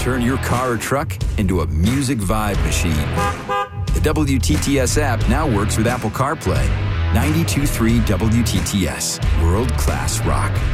Turn your car or truck into a music vibe machine. The WTTS app now works with Apple CarPlay. 92.3 WTTS, world-class rock.